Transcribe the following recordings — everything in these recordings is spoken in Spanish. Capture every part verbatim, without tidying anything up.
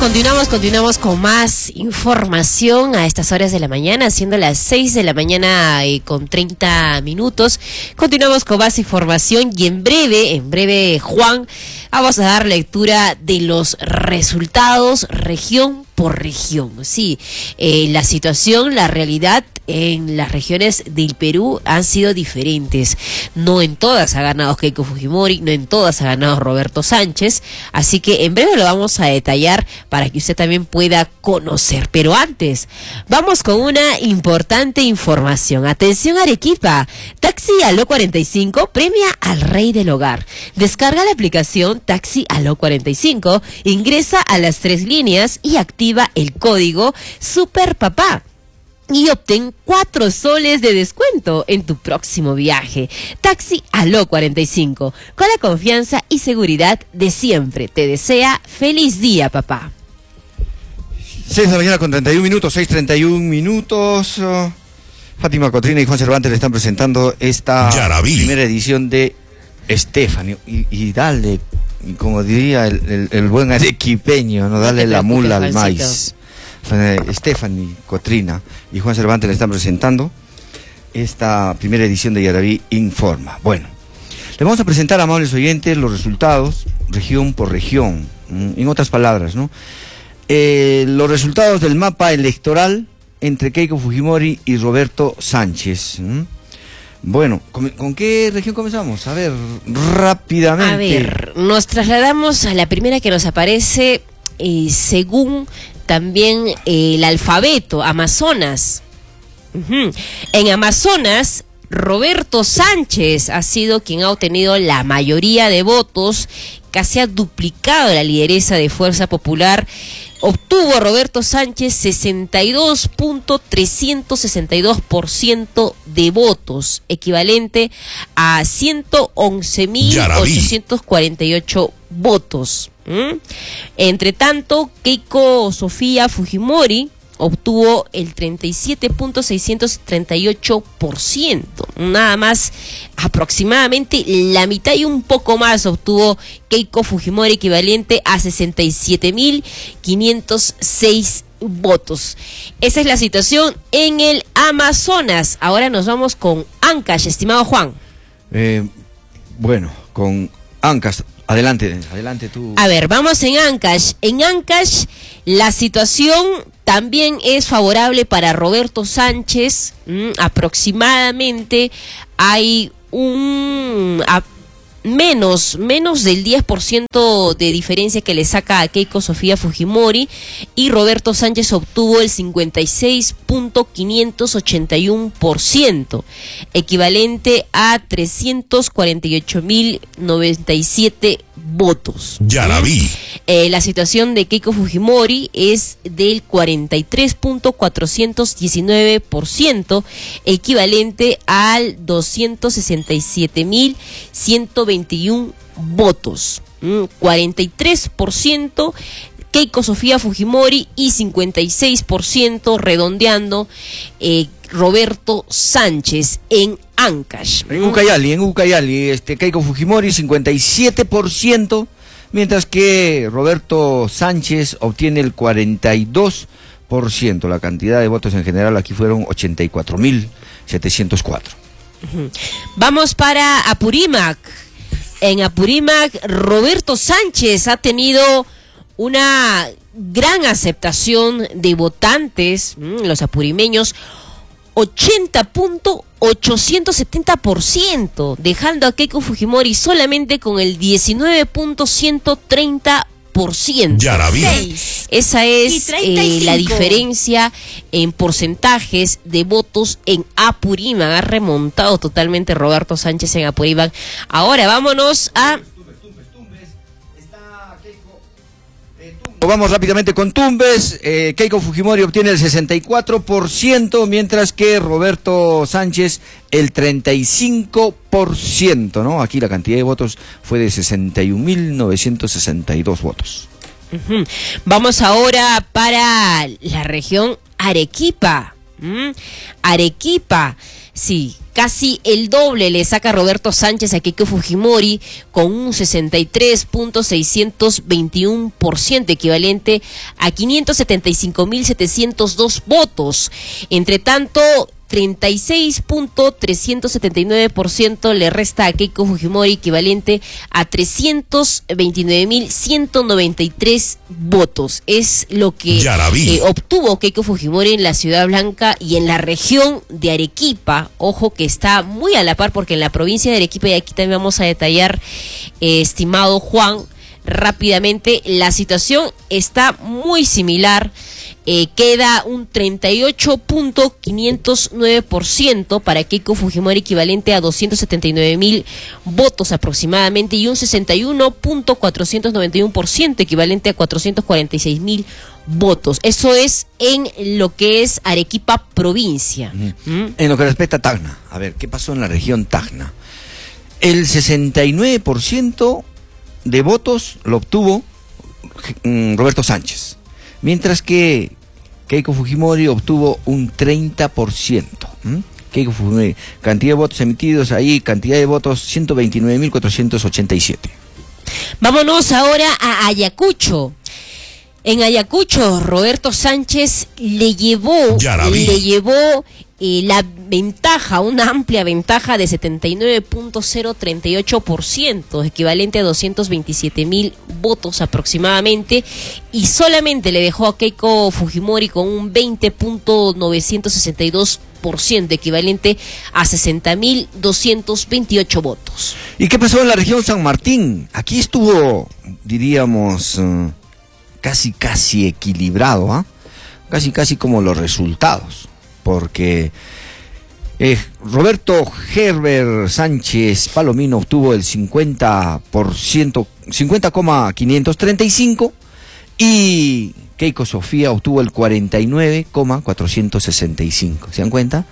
continuamos, continuamos con más información a estas horas de la mañana, siendo las seis de la mañana y con treinta minutos. Continuamos con más información y en breve, en breve, Juan, vamos a dar lectura de los resultados región por región. Sí, eh, la situación, la realidad en las regiones del Perú han sido diferentes. No en todas ha ganado Keiko Fujimori, no en todas ha ganado Roberto Sánchez, así que en breve lo vamos a detallar para que usted también pueda conocer. Pero antes, vamos con una importante información. Atención Arequipa, Taxi Aló cuarenta y cinco premia al rey del hogar. Descarga la aplicación Taxi Aló cuarenta y cinco, ingresa a las tres líneas y activa el código Super Papá y obtén cuatro soles de descuento en tu próximo viaje. Taxi Aló cuarenta y cinco, con la confianza y seguridad de siempre. Te desea feliz día, papá. seis de la mañana con treinta y un minutos, seis treinta y un minutos. Uh, Fátima Cotrina y Juan Cervantes le están presentando esta Yaraví. Primera edición de Stephanie. Y, y dale, como diría el, el, el buen arequipeño, no dale la mula al maíz. Stephanie Cotrina y Juan Cervantes le están presentando esta primera edición de Yaraví Informa. Bueno, le vamos a presentar, amables oyentes, los resultados región por región. En otras palabras, ¿no? Eh, los resultados del mapa electoral entre Keiko Fujimori y Roberto Sánchez. Bueno, ¿con, ¿con qué región comenzamos? A ver, rápidamente. A ver, nos trasladamos a la primera que nos aparece eh, según también eh, el alfabeto, Amazonas. Uh-huh. En Amazonas, Roberto Sánchez ha sido quien ha obtenido la mayoría de votos, casi ha duplicado la lideresa de Fuerza Popular. Obtuvo Roberto Sánchez sesenta y dos punto trescientos sesenta y dos por ciento de votos, equivalente a ciento once mil ochocientos cuarenta y ocho votos. ¿Mm? Entre tanto, Keiko Sofía Fujimori obtuvo el treinta y siete punto seiscientos treinta y ocho por ciento, nada más, aproximadamente la mitad y un poco más obtuvo Keiko Fujimori, equivalente a sesenta y siete mil quinientos seis votos. Esa es la situación en el Amazonas. Ahora nos vamos con Ancash, estimado Juan. Eh, bueno, con Ancash. Adelante, adelante tú. A ver, vamos en Ancash. En Ancash la situación también es favorable para Roberto Sánchez. Mm, aproximadamente hay un a, menos, menos del diez por ciento de diferencia que le saca a Keiko Sofía Fujimori, y Roberto Sánchez obtuvo el cincuenta y seis punto quinientos ochenta y uno por ciento, equivalente a trescientos cuarenta y ocho mil noventa y siete votos. Ya la vi. Eh, la situación de Keiko Fujimori es del cuarenta y tres punto cuatrocientos diecinueve por ciento, equivalente al doscientos sesenta y siete mil ciento veintiuno votos. Mm, cuarenta y tres por ciento Keiko Sofía Fujimori y cincuenta y seis por ciento, redondeando, eh, Roberto Sánchez en Ancash. En Ucayali, en Ucayali, este, Keiko Fujimori cincuenta y siete por ciento, mientras que Roberto Sánchez obtiene el cuarenta y dos por ciento. La cantidad de votos en general aquí fueron ochenta y cuatro mil setecientos cuatro. Uh-huh. Vamos para Apurímac. En Apurímac, Roberto Sánchez ha tenido una gran aceptación de votantes, mmm, los apurimeños, ochenta punto ochocientos setenta por ciento, dejando a Keiko Fujimori solamente con el diecinueve punto ciento treinta por ciento. Ya la vi. Esa es eh, la diferencia en porcentajes de votos en Apurímac. Ha remontado totalmente Roberto Sánchez en Apurímac. Ahora vámonos a... Vamos rápidamente con Tumbes. eh, Keiko Fujimori obtiene el sesenta y cuatro por ciento, mientras que Roberto Sánchez el treinta y cinco por ciento, ¿no? Aquí la cantidad de votos fue de sesenta y un mil novecientos sesenta y dos votos. Uh-huh. Vamos ahora para la región Arequipa. ¿Mm? Arequipa. Sí, casi el doble le saca Roberto Sánchez a Keiko Fujimori con un sesenta y tres punto seiscientos veintiuno por ciento, equivalente a quinientos setenta y cinco mil setecientos dos votos. Entre tanto, treinta y seis punto trescientos setenta y nueve por ciento le resta a Keiko Fujimori, equivalente a trescientos veintinueve mil ciento noventa y tres votos. Es lo que eh, obtuvo Keiko Fujimori en la Ciudad Blanca y en la región de Arequipa. Ojo que está muy a la par, porque en la provincia de Arequipa, y aquí también vamos a detallar, eh, estimado Juan, rápidamente, la situación está muy similar. Eh, queda un treinta y ocho punto quinientos nueve por ciento para Keiko Fujimori, equivalente a doscientos setenta y nueve mil votos aproximadamente, y un sesenta y uno punto cuatrocientos noventa y uno por ciento, equivalente a cuatrocientos cuarenta y seis mil votos. Eso es en lo que es Arequipa provincia. Uh-huh. ¿Mm? En lo que respecta a Tacna, a ver, ¿qué pasó en la región Tacna? El sesenta y nueve por ciento de votos lo obtuvo mm, Roberto Sánchez, mientras que Keiko Fujimori obtuvo un treinta por ciento. ¿Mm? Keiko Fujimori, cantidad de votos emitidos ahí, cantidad de votos ciento veintinueve mil cuatrocientos ochenta y siete. Vámonos ahora a Ayacucho. En Ayacucho, Roberto Sánchez le llevó, le llevó eh, la ventaja, una amplia ventaja de setenta y nueve punto cero treinta y ocho por ciento, equivalente a doscientos veintisiete mil votos aproximadamente, y solamente le dejó a Keiko Fujimori con un veinte punto novecientos sesenta y dos por ciento, equivalente a sesenta mil doscientos veintiocho votos. ¿Y qué pasó en la región San Martín? Aquí estuvo, diríamos, uh, casi casi equilibrado, ¿ah? ¿eh? Casi casi como los resultados, porque eh, Roberto Herbert Sánchez Palomino obtuvo el cincuenta por ciento, cincuenta coma quinientos treinta y cinco, y Keiko Sofía obtuvo el cuarenta y nueve coma cuatrocientos sesenta y cinco. ¿Se dan cuenta?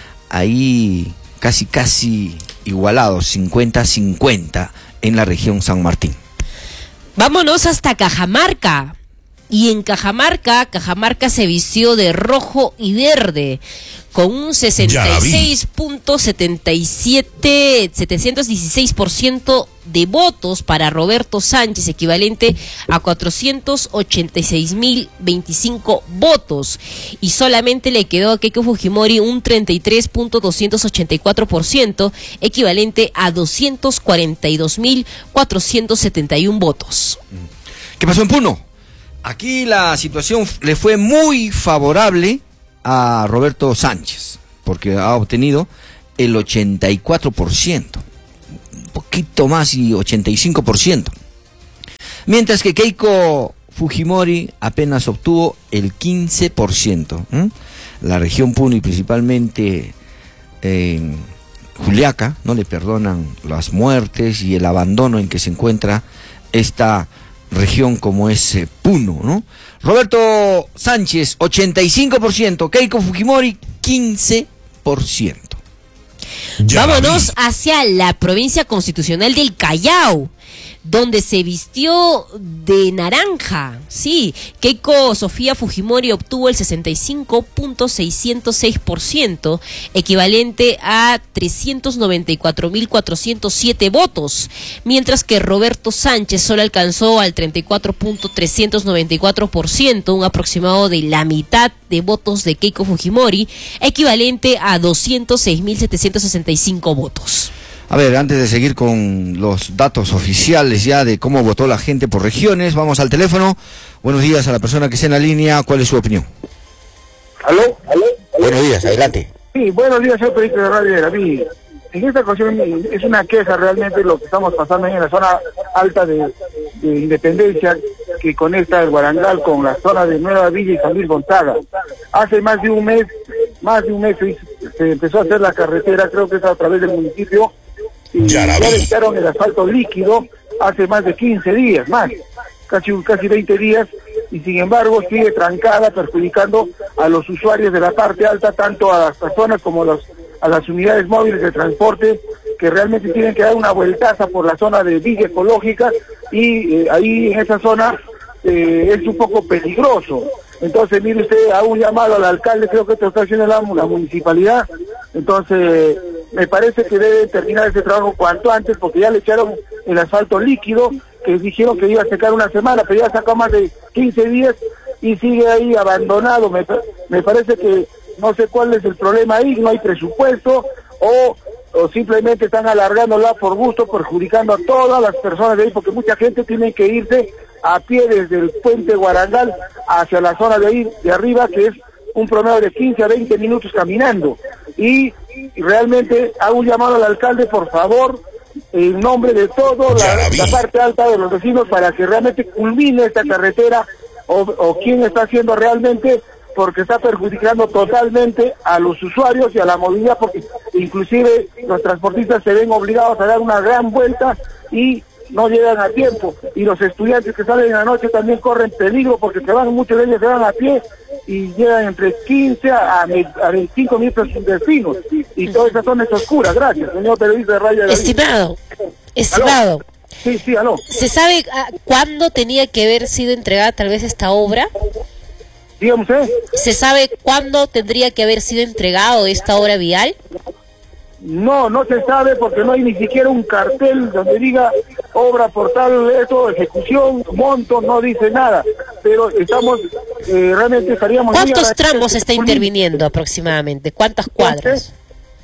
Ahí casi casi igualados, cincuenta cincuenta en la región San Martín. Vámonos hasta Cajamarca. Y en Cajamarca, Cajamarca se vistió de rojo y verde, con un sesenta y seis punto setenta y siete, setecientos dieciséis por ciento de votos para Roberto Sánchez, equivalente a cuatrocientos ochenta y seis mil veinticinco votos. Y solamente le quedó a Keiko Fujimori un treinta y tres punto doscientos ochenta y cuatro por ciento, equivalente a doscientos cuarenta y dos mil cuatrocientos setenta y uno votos. ¿Qué pasó en Puno? Aquí la situación le fue muy favorable a Roberto Sánchez, porque ha obtenido el ochenta y cuatro por ciento, un poquito más, y ochenta y cinco por ciento. Mientras que Keiko Fujimori apenas obtuvo el quince por ciento. ¿Mm? La región Puno, y principalmente en Juliaca, no le perdonan las muertes y el abandono en que se encuentra esta región como es eh, Puno, ¿no? Roberto Sánchez, ochenta y cinco por ciento, Keiko Fujimori, quince por ciento. Ya Vámonos hacia la provincia constitucional del Callao, donde se vistió de naranja. Sí, Keiko Sofía Fujimori obtuvo el sesenta y cinco punto seiscientos seis por ciento, equivalente a trescientos noventa y cuatro mil cuatrocientos siete votos, mientras que Roberto Sánchez solo alcanzó al treinta y cuatro punto trescientos noventa y cuatro por ciento, un aproximado de la mitad de votos de Keiko Fujimori, equivalente a doscientos seis mil setecientos sesenta y cinco votos. A ver, antes de seguir con los datos oficiales ya de cómo votó la gente por regiones, vamos al teléfono. Buenos días a la persona que está en la línea. ¿Cuál es su opinión? ¿Aló? ¿Aló? Buenos días, adelante. Sí, buenos días, señor periodista de Radio de la Vida. En esta ocasión es una queja realmente lo que estamos pasando en la zona alta de, de Independencia, que conecta el Guarangal con la zona de Nueva Villa y San Luis Gonzaga. Hace más de un mes, más de un mes se empezó a hacer la carretera, creo que es a través del municipio, y ya dejaron el asfalto líquido hace más de quince días, más, casi casi veinte días, y sin embargo sigue trancada, perjudicando a los usuarios de la parte alta, tanto a las personas como a, los, a las unidades móviles de transporte, que realmente tienen que dar una vueltaza por la zona de Villa Ecológica, y eh, ahí en esa zona eh, es un poco peligroso. Entonces, mire usted, a un llamado al alcalde, creo que esto está haciendo la, la municipalidad, Entonces, me parece que debe terminar ese trabajo cuanto antes, porque ya le echaron el asfalto líquido, que dijeron que iba a secar una semana, pero ya sacó más de quince días y sigue ahí abandonado. Me, me parece que no sé cuál es el problema ahí, no hay presupuesto, o, o simplemente están alargándola por gusto, perjudicando a todas las personas de ahí, porque mucha gente tiene que irse a pie desde el puente Guarangal hacia la zona de ahí, de arriba, que es un promedio de quince a veinte minutos caminando. Y, y realmente hago un llamado al alcalde, por favor, en nombre de todo la, la parte alta de los vecinos, para que realmente culmine esta carretera, o, o quién está haciendo realmente, porque está perjudicando totalmente a los usuarios y a la movilidad, porque inclusive los transportistas se ven obligados a dar una gran vuelta y no llegan a tiempo, y los estudiantes que salen en la noche también corren peligro, porque se van, muchos de ellos se van a pie y llegan entre quince a veinticinco minutos sin destinos, y toda esa zona es oscura. Gracias, señor periodista de Radio de Estimado, estimado. ¿Aló? Sí, sí, aló. ¿Se sabe uh, cuándo tenía que haber sido entregada tal vez esta obra? Dígame usted. ¿Se sabe cuándo tendría que haber sido entregado esta obra vial? No, no se sabe, porque no hay ni siquiera un cartel donde diga obra por tal, esto, ejecución, monto, no dice nada. Pero estamos, eh, realmente estaríamos... ¿Cuántos tramos está interviniendo aproximadamente? ¿Cuántas cuadras?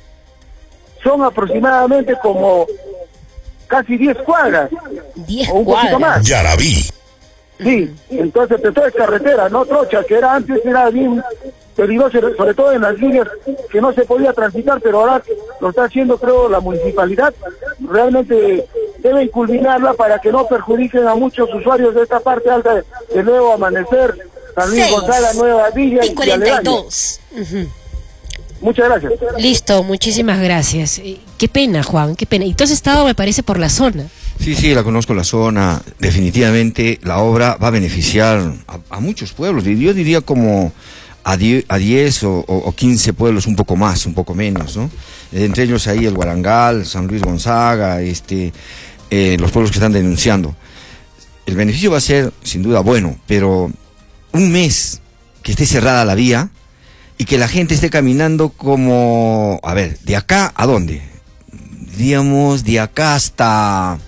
Son aproximadamente como casi diez cuadras. diez o un cuadras. poquito más. Ya la vi. Sí, entonces esto es carretera, no trocha, que era antes, era bien peligroso, sobre todo en las líneas que no se podía transitar, pero ahora lo está haciendo, creo, la municipalidad. Realmente deben culminarla para que no perjudiquen a muchos usuarios de esta parte alta de, de Nuevo Amanecer, San Luis Gonzaga, Nueva Villa y, y cuarenta y dos. Uh-huh. Muchas gracias. Listo, muchísimas gracias. Qué pena, Juan, qué pena. Entonces estado, me parece, por la zona. Sí, sí, la conozco la zona. Definitivamente la obra va a beneficiar a, a muchos pueblos. Yo diría como a diez o, o quince pueblos, un poco más, un poco menos, ¿no? Entre ellos ahí el Guarangal, San Luis Gonzaga, este, eh, los pueblos que están denunciando. El beneficio va a ser, sin duda, bueno, pero un mes que esté cerrada la vía y que la gente esté caminando como, a ver, ¿de acá a dónde? Diríamos, de acá hasta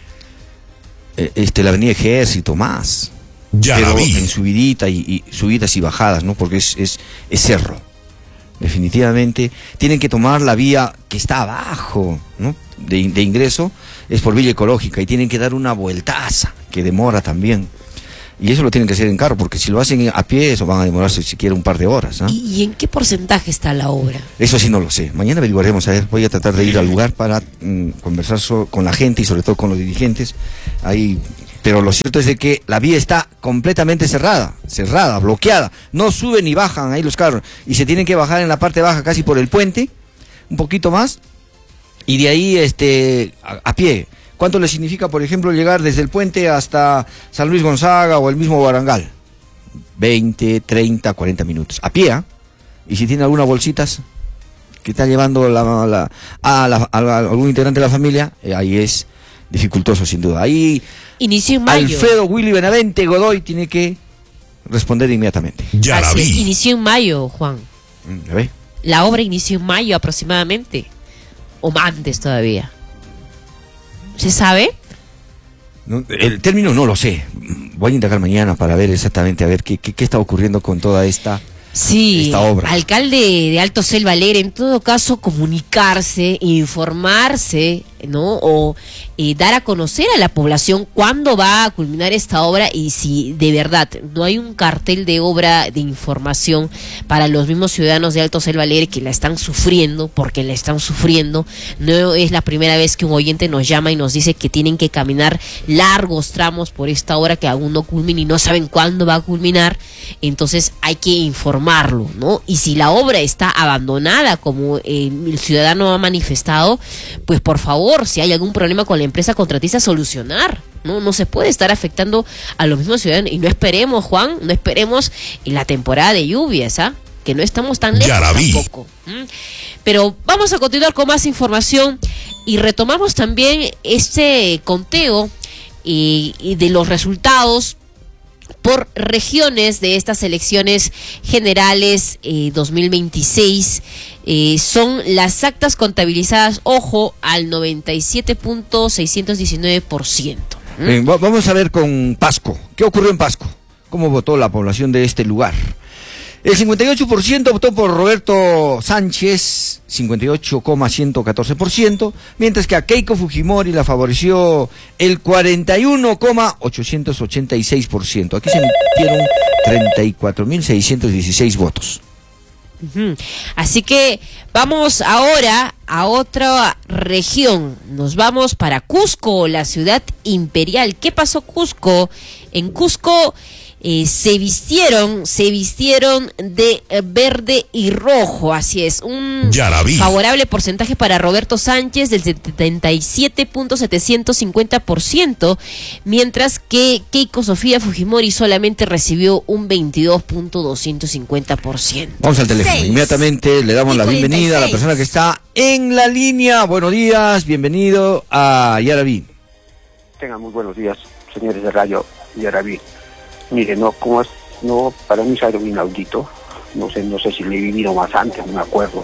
este, la avenida Ejército, más. Ya pero la vi. En subidita y, y subidas y bajadas, ¿no? Porque es, es, es cerro. Definitivamente tienen que tomar la vía que está abajo, ¿no? De, de ingreso, es por Villa Ecológica, y tienen que dar una vueltaza, que demora también. Y eso lo tienen que hacer en carro, porque si lo hacen a pie, eso van a demorarse siquiera un par de horas, ¿no? ¿Y, ¿Y en qué porcentaje está la obra? Eso sí no lo sé. Mañana averiguaremos, a ver, voy a tratar de ir al lugar para mm, conversar so, con la gente y sobre todo con los dirigentes. Ahí, pero lo cierto es de que la vía está completamente cerrada, cerrada, bloqueada. No suben ni bajan ahí los carros. Y se tienen que bajar en la parte baja, casi por el puente, un poquito más, y de ahí este a, a pie. ¿Cuánto le significa, por ejemplo, llegar desde el puente hasta San Luis Gonzaga o el mismo Guarangal? veinte, treinta, cuarenta minutos. A pie, ¿eh? Y si tiene algunas bolsitas que está llevando la, la, a, la, a, a algún integrante de la familia, eh, ahí es dificultoso, sin duda. Ahí inició en mayo. Alfredo Willy Benavente Godoy tiene que responder inmediatamente. Ya la Así es, vi. inició en mayo, Juan. ¿La ve? La obra inició en mayo aproximadamente. O antes todavía. ¿Se sabe? No, el término no lo sé. Voy a indagar mañana para ver exactamente a ver qué, qué, qué está ocurriendo con toda esta, sí, esta obra. Alcalde de Alto Selva Alegre, en todo caso, comunicarse, informarse, ¿no? O eh, dar a conocer a la población cuándo va a culminar esta obra, y si de verdad no hay un cartel de obra de información para los mismos ciudadanos de Alto Selva Alegre que la están sufriendo, porque la están sufriendo. No es la primera vez que un oyente nos llama y nos dice que tienen que caminar largos tramos por esta obra que aún no culmina y no saben cuándo va a culminar. Entonces hay que informarlo, ¿no? Y si la obra está abandonada, como eh, el ciudadano ha manifestado, pues por favor, si hay algún problema con la empresa contratista, solucionar. No, no se puede estar afectando a los mismos ciudadanos. Y no esperemos, Juan, no esperemos en la temporada de lluvias, ¿ah? Que no estamos tan lejos tampoco. ¿Mm? Pero vamos a continuar con más información y retomamos también este conteo y, y de los resultados por regiones de estas elecciones generales eh, dos mil veintiséis. Eh, son las actas contabilizadas, ojo, al noventa y siete punto seiscientos diecinueve por ciento. ¿Mm? Bien, vamos a ver con Pasco. ¿Qué ocurrió en Pasco? ¿Cómo votó la población de este lugar? El cincuenta y ocho por ciento votó por Roberto Sánchez, cincuenta y ocho coma ciento catorce por ciento, mientras que a Keiko Fujimori la favoreció el cuarenta y uno coma ochocientos ochenta y seis por ciento. Aquí se emitieron treinta y cuatro mil seiscientos dieciséis votos. Uh-huh. Así que vamos ahora a otra región. Nos vamos para Cusco, la ciudad imperial. ¿Qué pasó Cusco? En Cusco eh, se vistieron, se vistieron de eh, verde y rojo. Así es, un favorable porcentaje para Roberto Sánchez del setenta y siete punto setecientos cincuenta por ciento, mientras que Keiko Sofía Fujimori solamente recibió un veintidós punto doscientos cincuenta por ciento. Vamos al teléfono. Seis. Inmediatamente le damos la bienvenida a la persona que está en la línea. Buenos días, bienvenido a Yaraví. Tengan muy buenos días, señores de Radio Yaraví. Mire, no, como es, no, para mí es algo inaudito. No sé, no sé si lo he vivido más antes, no me acuerdo.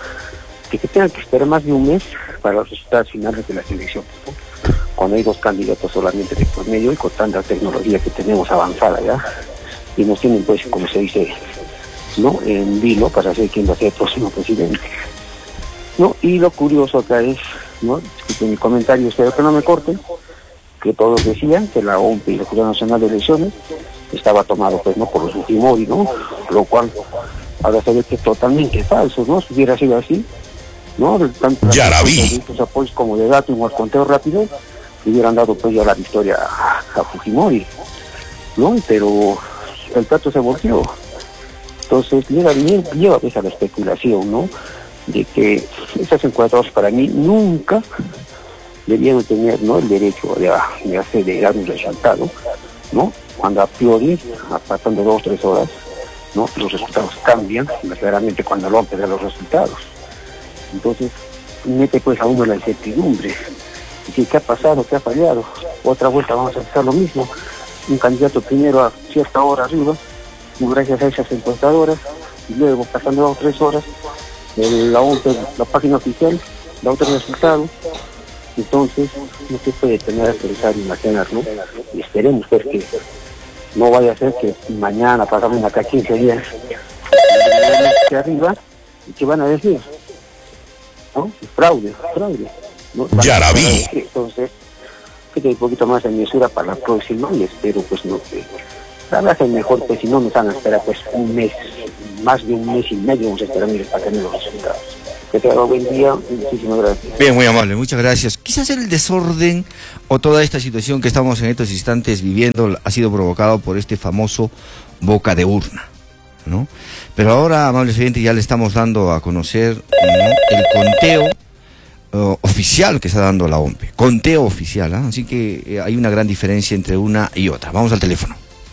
De que tengan que esperar más de un mes para los resultados finales de las elecciones, ¿no? Cuando hay dos candidatos solamente de por medio y con tanta tecnología que tenemos avanzada ya, y nos tienen, pues, como se dice, ¿no?, en vilo para saber quién va a ser el próximo presidente, ¿no? Y lo curioso acá es, ¿no?, disculpen mi comentario, espero que no me corten, que todos decían que la O M P y la Jurado Nacional de Elecciones estaba tomado, pues, no, por los Fujimori, ¿no? Lo cual ahora se ve que es totalmente falso, ¿no? Si hubiera sido así, ¿no? Tanto ya la vi. Los apoyos como de datos o el conteo rápido le hubieran dado, pues, ya la victoria a, a Fujimori, ¿no? Pero el plato se volteó. Entonces lleva, lleva pues a la especulación, ¿no?, de que esas encuestas para mí nunca debían tener, ¿no?, el derecho de, de hacer de dar un resultado, ¿no? Cuando a priori, pasando dos o tres horas, ¿no?, los resultados cambian, claramente cuando lo de los resultados. Entonces mete pues a uno la incertidumbre. ¿Qué, ¿Qué ha pasado? ¿Qué ha fallado? Otra vuelta vamos a hacer lo mismo. Un candidato primero a cierta hora arriba, gracias a esas encuestadoras, y luego pasando dos o tres horas, el, la, la página oficial da otro resultado. Entonces no se puede tener a pensar, imaginar, ¿no? Y esperemos pues que no vaya a ser que mañana, pasamos acá quince días hacia arriba, y que van a decir, ¿no?, fraude, fraude, ¿no? Ya la vi. Entonces que hay un poquito más de mesura para la próxima, y espero pues no que la verdad es mejor, pues si no nos van a esperar pues un mes, más de un mes y medio vamos a esperar para tener los resultados. Que tenga buen día, muchísimas gracias. Bien, muy amable, muchas gracias. Quizás el desorden o toda esta situación que estamos en estos instantes viviendo ha sido provocado por este famoso boca de urna, ¿no? Pero ahora, amables oyentes, ya le estamos dando a conocer, ¿no?, el conteo uh, oficial que está dando la O M P E. Conteo oficial, ¿eh? Así que eh, hay una gran diferencia entre una y otra. Vamos al teléfono.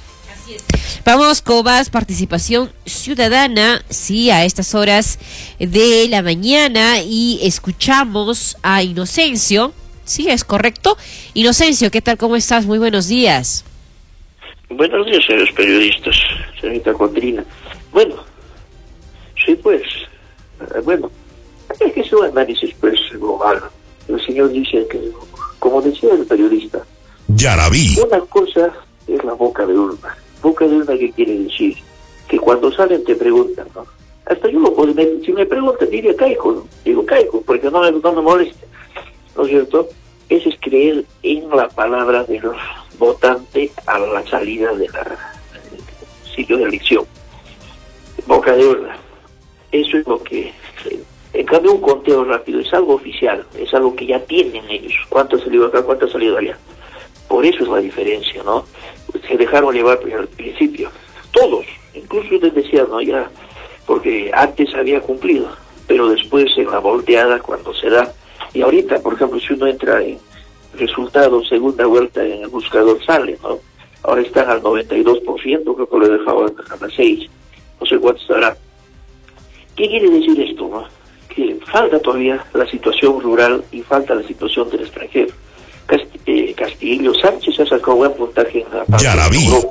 Vamos con más participación ciudadana, sí, a estas horas de la mañana, y escuchamos a Inocencio. Sí, es correcto. Inocencio, ¿qué tal? ¿Cómo estás? Muy buenos días. Buenos días, señores periodistas, señorita Cotrina. Bueno, sí, pues, eh, bueno, es que es un análisis, pues, global. El señor dice que, como decía el periodista, ya la vi. Una cosa es la boca de urna. Boca de urna, ¿qué quiere decir? Que cuando salen te preguntan, ¿no? Hasta yo lo puedo, si me preguntan diría caigo, ¿no? Digo caigo, porque no, no me molesta, ¿no es cierto? Eso es creer en la palabra del votante a la salida del sitio de elección. Boca de urna. Eso es lo que... En cambio, un conteo rápido es algo oficial, es algo que ya tienen ellos. ¿Cuánto ha salido acá? ¿Cuánto ha salido allá? Por eso es la diferencia, ¿no? Se dejaron llevar al principio, todos, incluso yo les decía, no, ya, porque antes había cumplido, pero después en la volteada cuando se da, y ahorita, por ejemplo, si uno entra en resultados, segunda vuelta en el buscador sale, ¿no? Ahora están al noventa y dos por ciento, creo que lo he dejado a las seis, no sé cuánto estará. ¿Qué quiere decir esto, no? Que falta todavía la situación rural y falta la situación del extranjero. Cast eh, Castillo Sánchez ha sacado buen puntaje en la parte de Europa,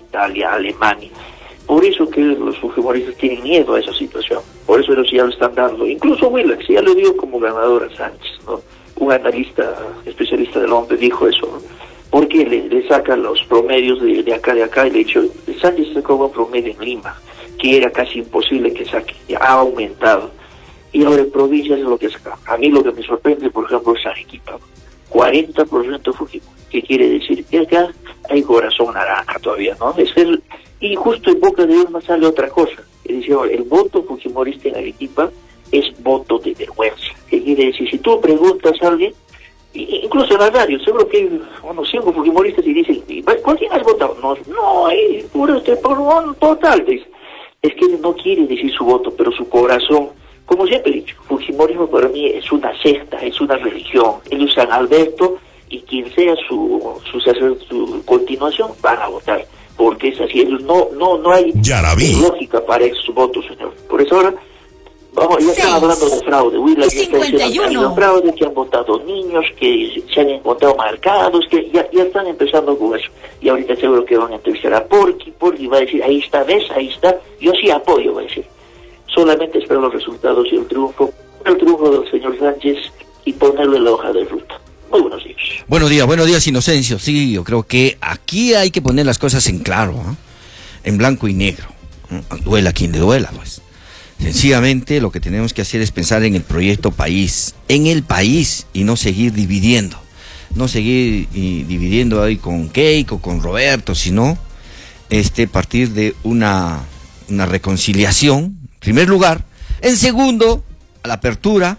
Italia, Alemania. Por eso que los fujimoristas tienen miedo a esa situación, por eso ellos ya lo están dando. Incluso Willax ya lo dio como ganador a Sánchez, ¿no? Un analista, especialista del hombre, dijo eso, ¿no? Porque le, le sacan los promedios de, de acá, de acá, y le dicho, Sánchez sacó un promedio en Lima, que era casi imposible que saque, ya ha aumentado. Y ahora en provincias es lo que saca. A mí lo que me sorprende, por ejemplo, es Arequipa, cuarenta por ciento Fujimori. ¿Qué quiere decir? Que acá hay corazón naranja todavía, ¿no? Es el, y justo en boca de urna sale otra cosa. Que dice, el voto fujimorista en Arequipa es voto de vergüenza. ¿Qué quiere decir? Si tú preguntas a alguien, incluso en la radio, seguro que hay unos cinco fujimoristas y dicen, ¿por quién has votado? No, no, hay puro este, por un total. Es que no quiere decir su voto, pero su corazón. Como siempre he dicho, Fujimorismo para mí es una secta, es una religión. Ellos San Alberto y quien sea su, su, su continuación van a votar, porque es así. Ellos no, no, no hay lógica para esos votos, señor. Por eso ahora, vamos, ya están hablando de fraude. Willax ya está diciendo que fraude, que han votado niños, que se han encontrado marcados, que ya, ya están empezando con eso. Y ahorita seguro que van a entrevistar a Porky, Porky va a decir, ahí está, ves, ahí está, yo sí apoyo, va a decir. Solamente espero los resultados y el triunfo, el triunfo del señor Sánchez y ponerlo en la hoja de ruta. Muy buenos días. Buenos días, buenos días, Inocencio. Sí, yo creo que aquí hay que poner las cosas en claro, ¿eh? En blanco y negro. ¿eh? Duela quien le duela, pues. Sencillamente lo que tenemos que hacer es pensar en el proyecto país, en el país, y no seguir dividiendo. No seguir y, dividiendo ahí con Keiko, con Roberto, sino este, partir de una, una reconciliación. En primer lugar. En segundo, a la apertura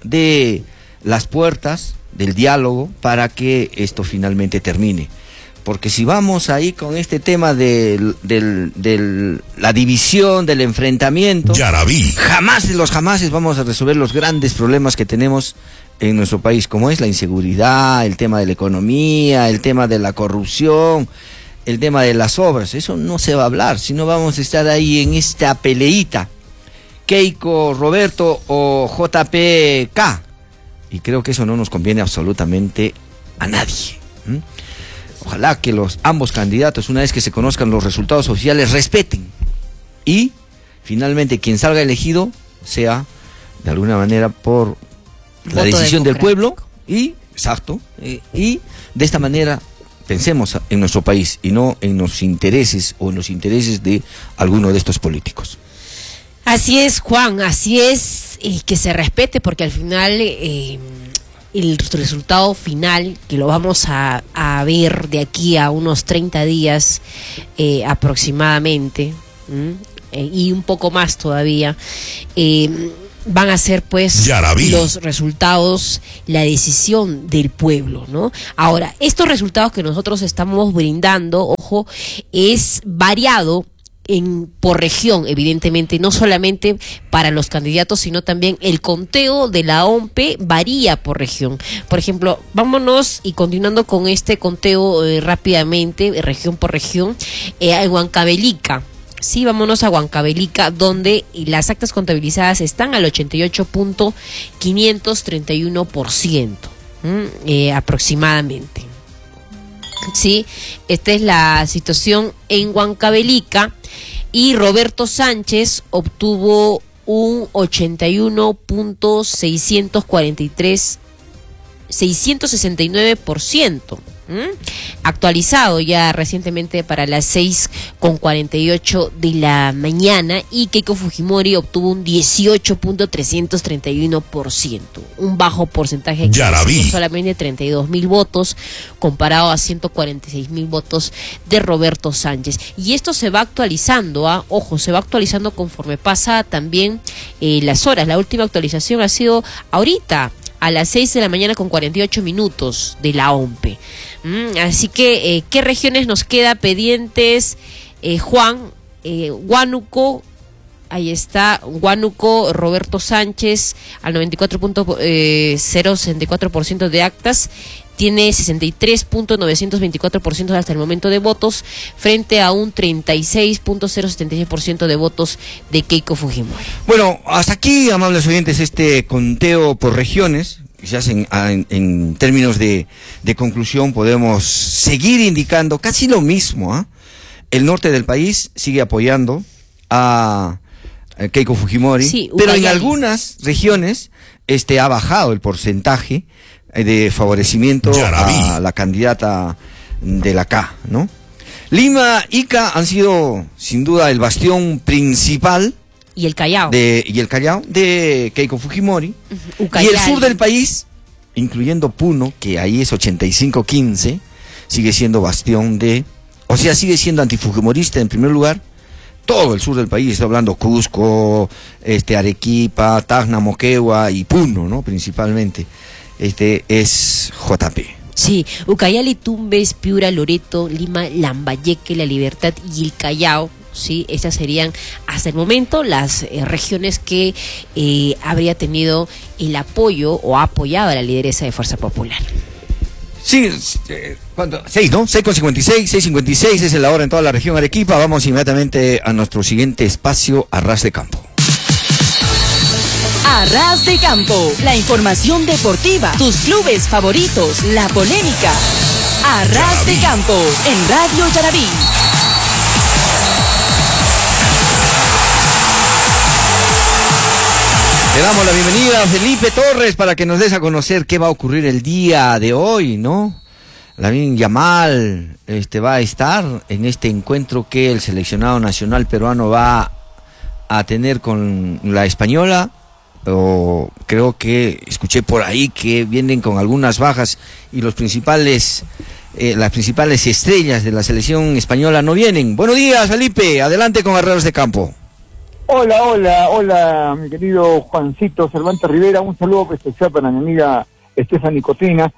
de las puertas del diálogo para que esto finalmente termine. Porque si vamos ahí con este tema de, de, de la división, del enfrentamiento, ya la vi. Jamás de los jamases vamos a resolver los grandes problemas que tenemos en nuestro país, como es la inseguridad, el tema de la economía, el tema de la corrupción, el tema de las obras. Eso no se va a hablar, sino vamos a estar ahí en esta peleita. Keiko, Roberto o J P K. Y creo que eso no nos conviene absolutamente a nadie. ¿Mm? Ojalá que los ambos candidatos, una vez que se conozcan los resultados oficiales, respeten. Y finalmente quien salga elegido sea de alguna manera por la decisión del pueblo. Y, exacto, y, y de esta manera pensemos en nuestro país y no en los intereses o en los intereses de alguno de estos políticos. Así es, Juan, así es, y que se respete, porque al final eh, el resultado final, que lo vamos a, a ver de aquí a unos treinta días eh, aproximadamente, eh, y un poco más todavía, eh, van a ser pues los resultados, la decisión del pueblo, ¿no? Ahora, estos resultados que nosotros estamos brindando, ojo, es variado en, por región, evidentemente, no solamente para los candidatos, sino también el conteo de la O M P varía por región. Por ejemplo, vámonos y continuando con este conteo eh, rápidamente, región por región, eh, en Huancavelica. Sí, vámonos a Huancavelica, donde las actas contabilizadas están al ochenta y ocho punto quinientos treinta y uno por ciento, eh, aproximadamente. Sí, esta es la situación en Huancavelica, y Roberto Sánchez obtuvo un ochenta y uno punto seiscientos cuarenta y tres, seiscientos sesenta y nueve por ciento. ¿Mm? Actualizado ya recientemente para las seis con cuarenta y ocho de la mañana, y Keiko Fujimori obtuvo un dieciocho punto trescientos treinta y uno por ciento, un bajo porcentaje, ya la vi. Solamente treinta y dos mil votos comparado a ciento cuarenta y seis mil votos de Roberto Sánchez. Y esto se va actualizando, ¿ah? Ojo, se va actualizando conforme pasa también eh, las horas. La última actualización ha sido ahorita a las seis de la mañana con cuarenta y ocho minutos de la O M P. Mm, así que, eh, ¿qué regiones nos queda pendientes, eh, Juan? Eh, Huánuco, ahí está, Huánuco, Roberto Sánchez, al noventa y cuatro punto cero sesenta y cuatro por ciento de actas, tiene sesenta y tres punto novecientos veinticuatro por ciento hasta el momento de votos, frente a un treinta y seis punto cero setenta y seis por ciento de votos de Keiko Fujimori. Bueno, hasta aquí, amables oyentes, este conteo por regiones. Quizás en, en, en términos de, de conclusión podemos seguir indicando casi lo mismo, ¿eh? el norte del país sigue apoyando a Keiko Fujimori, sí, pero en algunas regiones este ha bajado el porcentaje de favorecimiento a la candidata de la K, ¿no? Lima, Ica han sido sin duda el bastión principal y el Callao de, y el Callao de Keiko Fujimori. Uh-huh. Y el sur del país, incluyendo Puno, que ahí es ochenta y cinco quince, sigue siendo bastión de, o sea, sigue siendo antifujimorista en primer lugar. Todo el sur del país, estoy hablando Cusco, este, Arequipa, Tacna, Moquegua y Puno, ¿no? Principalmente, este es J P. Sí, Ucayali, Tumbes, Piura, Loreto, Lima, Lambayeque, La Libertad y el Callao, sí, estas serían hasta el momento las eh, regiones que eh, habría tenido el apoyo o ha apoyado a la lideresa de Fuerza Popular. Sí, eh, ¿cuánto? seis, ¿no? seis con cincuenta y seis, seis cincuenta y seis es la hora en toda la región Arequipa. Vamos inmediatamente a nuestro siguiente espacio, Arras de Campo. Arras de Campo, la información deportiva, tus clubes favoritos, la polémica. Arras de Campo, en Radio Yarabí. Le damos la bienvenida a Felipe Torres para que nos des a conocer qué va a ocurrir el día de hoy, ¿no? Lamine Yamal este, va a estar en este encuentro que el seleccionado nacional peruano va a tener con la española. O creo que escuché por ahí que vienen con algunas bajas y los principales, eh, las principales estrellas de la selección española no vienen. Buenos días, Felipe, adelante con Arras de Campo. Hola, hola, hola, mi querido Juancito Cervantes Rivera, un saludo especial para mi amiga Stephanie Cotrina.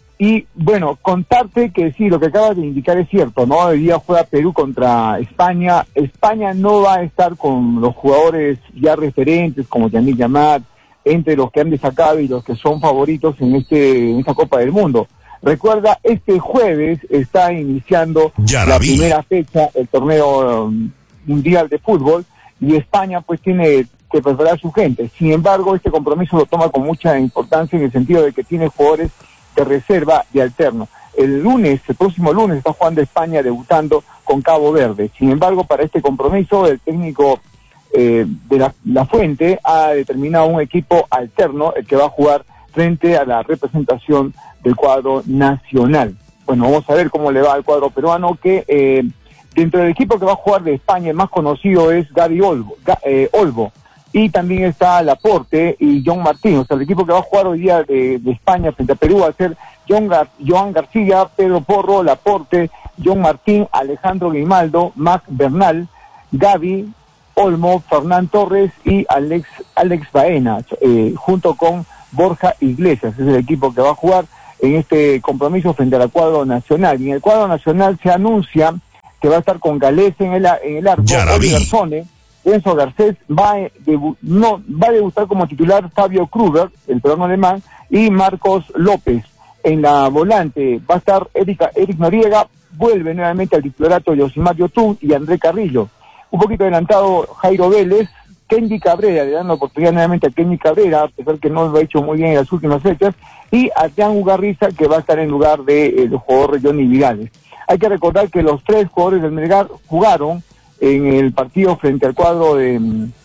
Y bueno, contarte que sí, lo que acabas de indicar es cierto, ¿no? Hoy día juega Perú contra España. España no va a estar con los jugadores ya referentes como Yamil Yamat, entre los que han destacado y los que son favoritos en este en esta Copa del Mundo. Recuerda, este jueves está iniciando ya la, la primera fecha, el torneo um, mundial de fútbol, y España pues tiene que preparar a su gente. Sin embargo, este compromiso lo toma con mucha importancia en el sentido de que tiene jugadores de reserva de alterno. El lunes, el próximo lunes, está jugando España debutando con Cabo Verde. Sin embargo, para este compromiso, el técnico eh, de la, la Fuente ha determinado un equipo alterno, el que va a jugar frente a la representación del cuadro nacional. Bueno, vamos a ver cómo le va al cuadro peruano, que eh, dentro del equipo que va a jugar de España, el más conocido es Gaby Olvo, eh, Olvo. Y también está Laporte y John Martín. O sea, el equipo que va a jugar hoy día de, de España frente a Perú va a ser John Gar Joan García, Pedro Porro, Laporte, John Martín, Alejandro Grimaldo, Mac Bernal, Gaby, Olmo, Fernán Torres y Alex Alex Baena, eh, junto con Borja Iglesias. Es el equipo que va a jugar en este compromiso frente al cuadro nacional. Y en el cuadro nacional se anuncia que va a estar con Galés en el, en el arco, Oliver Sone, Enzo Garcés, va a, debu no, va a debutar como titular Fabio Kruger, el peruano alemán, y Marcos López. En la volante va a estar Erika, Eric Noriega, vuelve nuevamente al titularato Yosimar Yotun y André Carrillo. Un poquito adelantado Jairo Vélez, Kenji Cabrera, le dan la oportunidad nuevamente a Kenji Cabrera, a pesar que no lo ha hecho muy bien en las últimas fechas, y a Jan Ugarriza, que va a estar en lugar del de, jugador Johnny Vidales. Hay que recordar que los tres jugadores del Melgar jugaron en el partido frente al cuadro de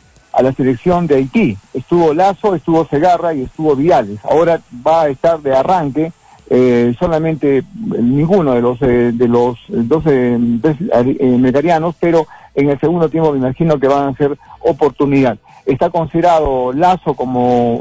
a la selección de Haití. Estuvo Lazo, estuvo Segarra y estuvo Vidales. Ahora va a estar de arranque eh, solamente ninguno de los eh, de los doce eh, melgarianos, pero en el segundo tiempo me imagino que van a ser oportunidad. Está considerado Lazo como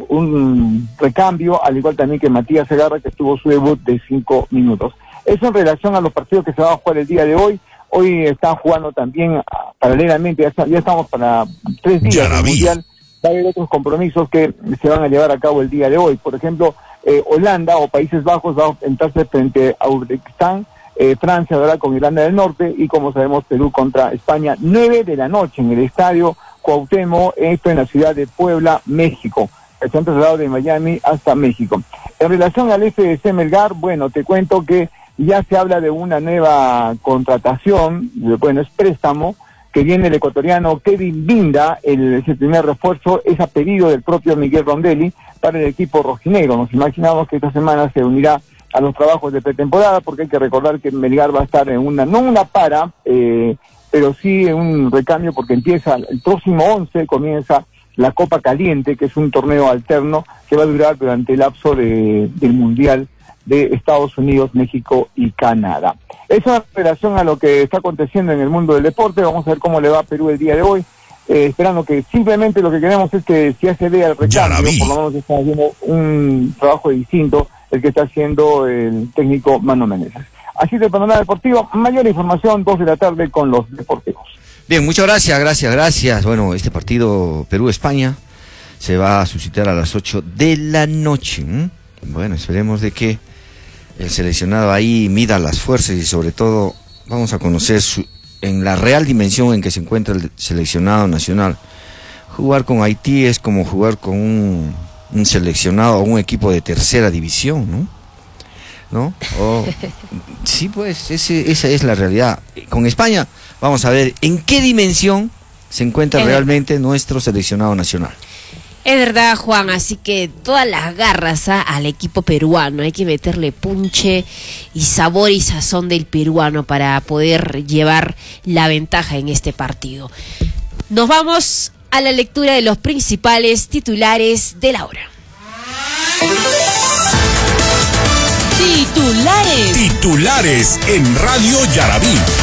un recambio, al igual también que Matías Segarra, que tuvo su debut de cinco minutos. Eso en relación a los partidos que se van a jugar el día de hoy. Hoy están jugando también paralelamente, ya, está, ya estamos para tres días del Mundial. Va a haber otros compromisos que se van a llevar a cabo el día de hoy. Por ejemplo, eh, Holanda o Países Bajos va a enfrentarse frente a Uzbekistán, eh, Francia ahora con Irlanda del Norte y, como sabemos, Perú contra España, nueve de la noche en el estadio Cuauhtémoc, esto en la ciudad de Puebla, México. Se han trasladado de Miami hasta México. En relación al F C Melgar, bueno, te cuento que ya se habla de una nueva contratación, bueno, es préstamo, que viene el ecuatoriano Kevin Binda, el, ese primer refuerzo, es a pedido del propio Miguel Rondelli para el equipo rojinegro. Nos imaginamos que esta semana se unirá a los trabajos de pretemporada, porque hay que recordar que Melgar va a estar en una, no una para, eh, pero sí un recambio porque empieza el próximo once, comienza la Copa Caliente, que es un torneo alterno que va a durar durante el lapso de, del Mundial de Estados Unidos, México y Canadá. Esa es relación a lo que está aconteciendo en el mundo del deporte. Vamos a ver cómo le va a Perú el día de hoy, eh, esperando que simplemente lo que queremos es que si se vea el recambio, por lo menos está haciendo un trabajo distinto el que está haciendo el técnico Mano Menezes. Así de panorama deportivo, mayor información, dos de la tarde con los deportivos. Bien, muchas gracias, gracias, gracias. Bueno, este partido Perú-España se va a suscitar a las ocho de la noche. ¿Mm? Bueno, esperemos de que el seleccionado ahí mida las fuerzas y sobre todo vamos a conocer su, en la real dimensión en que se encuentra el seleccionado nacional. Jugar con Haití es como jugar con un, un seleccionado o un equipo de tercera división, ¿no? ¿No? O, sí, pues ese, esa es la realidad. Con España vamos a ver en qué dimensión se encuentra realmente nuestro seleccionado nacional. Es verdad, Juan, así que todas las garras ¿ah? al equipo peruano, hay que meterle punche y sabor y sazón del peruano para poder llevar la ventaja en este partido. Nos vamos a la lectura de los principales titulares de la hora. Titulares. Titulares en Radio Yarabí.